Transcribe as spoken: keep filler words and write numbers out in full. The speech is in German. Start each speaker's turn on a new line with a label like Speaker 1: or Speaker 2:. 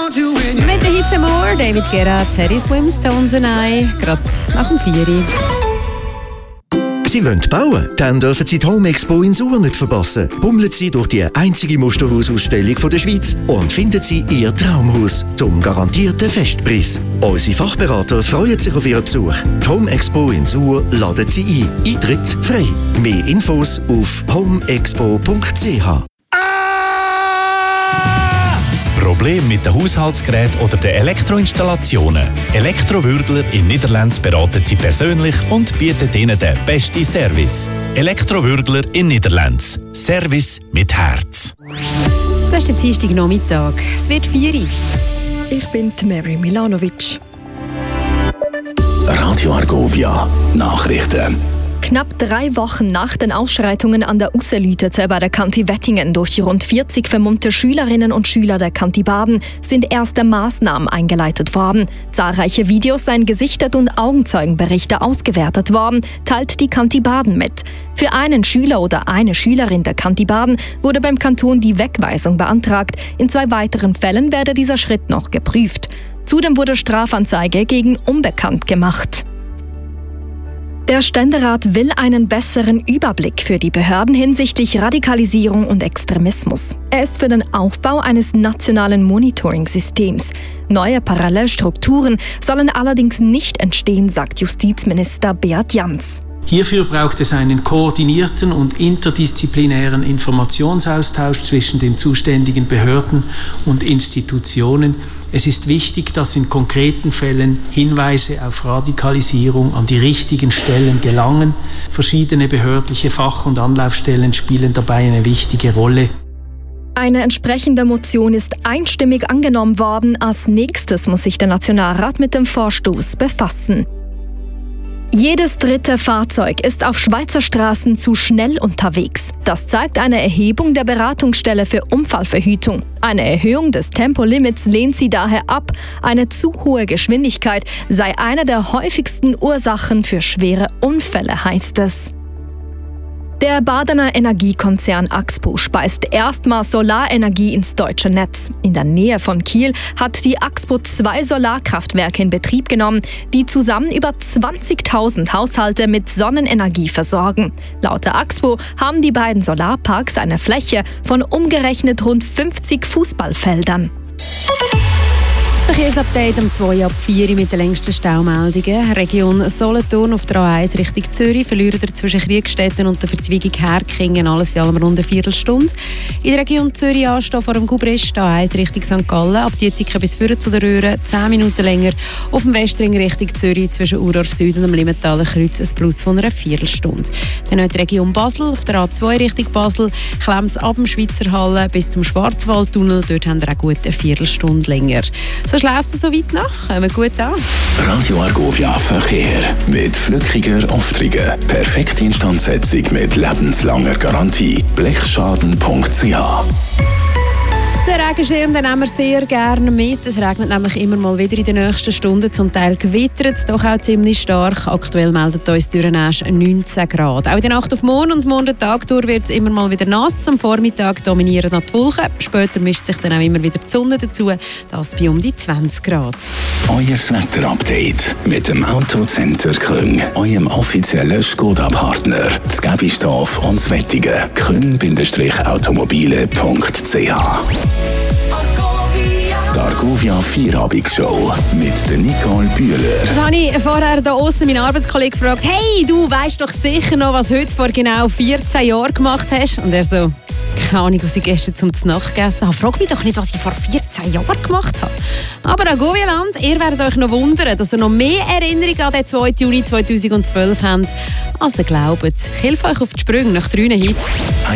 Speaker 1: Mit der Hitze More, David Guetta, Teddy Swimstones und I, gerade nach dem vier.
Speaker 2: Sie wollen bauen? Dann dürfen Sie die Home Expo in Suhr nicht verpassen. Bummeln Sie durch die einzige Musterhausausstellung der Schweiz und finden Sie Ihr Traumhaus zum garantierten Festpreis. Unsere Fachberater freuen sich auf Ihren Besuch. Die Home Expo in Suhr laden Sie ein. Eintritt frei. Mehr Infos auf homeexpo punkt c h.
Speaker 3: Problem mit den Haushaltsgeräten oder den Elektroinstallationen? Elektrowürgler in Niederlands beraten Sie persönlich und bieten Ihnen den besten Service. Elektrowürgler in Niederlands. Service mit Herz.
Speaker 1: Das ist der Dienstagnachmittag. Es wird vier.
Speaker 4: Ich bin Mary Milanovic.
Speaker 5: Radio Argovia Nachrichten.
Speaker 4: Knapp drei Wochen nach den Ausschreitungen an der Usselütete bei der Kanti Wettingen durch rund vierzig vermummte Schülerinnen und Schüler der Kanti Baden sind erste Maßnahmen eingeleitet worden. Zahlreiche Videos seien gesichtet und Augenzeugenberichte ausgewertet worden, teilt die Kanti Baden mit. Für einen Schüler oder eine Schülerin der Kanti Baden wurde beim Kanton die Wegweisung beantragt. In zwei weiteren Fällen werde dieser Schritt noch geprüft. Zudem wurde Strafanzeige gegen Unbekannt gemacht. Der Ständerat will einen besseren Überblick für die Behörden hinsichtlich Radikalisierung und Extremismus. Er ist für den Aufbau eines nationalen Monitoring-Systems. Neue parallele Strukturen sollen allerdings nicht entstehen, sagt Justizminister Beat Jans.
Speaker 6: Hierfür braucht es einen koordinierten und interdisziplinären Informationsaustausch zwischen den zuständigen Behörden und Institutionen. Es ist wichtig, dass in konkreten Fällen Hinweise auf Radikalisierung an die richtigen Stellen gelangen. Verschiedene behördliche Fach- und Anlaufstellen spielen dabei eine wichtige Rolle.
Speaker 4: Eine entsprechende Motion ist einstimmig angenommen worden. Als nächstes muss sich der Nationalrat mit dem Vorstoß befassen. Jedes dritte Fahrzeug ist auf Schweizer Straßen zu schnell unterwegs. Das zeigt eine Erhebung der Beratungsstelle für Unfallverhütung. Eine Erhöhung des Tempolimits lehnt sie daher ab. Eine zu hohe Geschwindigkeit sei eine der häufigsten Ursachen für schwere Unfälle, heißt es. Der Badener Energiekonzern Axpo speist erstmals Solarenergie ins deutsche Netz. In der Nähe von Kiel hat die Axpo zwei Solarkraftwerke in Betrieb genommen, die zusammen über zwanzigtausend Haushalte mit Sonnenenergie versorgen. Laut der Axpo haben die beiden Solarparks eine Fläche von umgerechnet rund fünfzig Fußballfeldern.
Speaker 1: Das Verkehrsupdate um zwei ab vier mit den längsten Staumeldungen. Region Solothurn auf der A eins Richtung Zürich verlieren wir zwischen Kriegstetten und der Verzweigung Herkingen alles in allem rund eine Viertelstunde. In der Region Zürich anstehen vor dem Gubrist, A eins Richtung Sankt Gallen, ab Dietiken bis Führen zu der Röhre, zehn Minuten länger. Auf dem Westring Richtung Zürich zwischen Urorf Süd und dem Limmentaler Kreuz ein Plus von einer Viertelstunde. Dann in der Region Basel, auf der A zwei Richtung Basel, klemmt es ab dem Schweizer Halle bis zum Schwarzwaldtunnel. Dort haben wir auch gut eine Viertelstunde länger. So schläft es so weit nach. Kommen wir gut an.
Speaker 5: Radio Argovia Verkehr mit Flückiger Aufträge. Perfekte Instandsetzung mit lebenslanger Garantie. blechschaden punkt c h.
Speaker 1: Den Regenschirm den nehmen wir sehr gerne mit. Es regnet nämlich immer mal wieder in den nächsten Stunden. Zum Teil gewittert es doch auch ziemlich stark. Aktuell meldet uns Dürrenäsch neunzehn Grad. Auch in der Nacht auf morgen und morgen Tag durch wird es immer mal wieder nass. Am Vormittag dominieren noch die Wolken. Später mischt sich dann auch immer wieder die Sonne dazu. Das bei um die zwanzig Grad.
Speaker 5: Euer Wetterupdate mit dem Autocenter Küng, eurem offiziellen Skoda-Partner. Das Gäbistorf und das Wettige. küng Automobile punkt c h. Die Argovia Vierabendshow mit der Nicole Bühler.
Speaker 1: Jetzt habe ich vorher hier aussen meinen Arbeitskollegen gefragt, hey, du weißt doch sicher noch, was du heute vor genau vierzehn Jahren gemacht hast? Und er so, keine Ahnung, was ich gestern zum Nacht gegessen habe. Frag mich doch nicht, was ich vor vierzehn Jahren gemacht habe. Aber Argovia-Land, ihr werdet euch noch wundern, dass ihr noch mehr Erinnerungen an den zweiten Juni zweitausendzwölf habt, als ihr glaubt. Ich helfe euch auf die Sprünge nach drei Hits.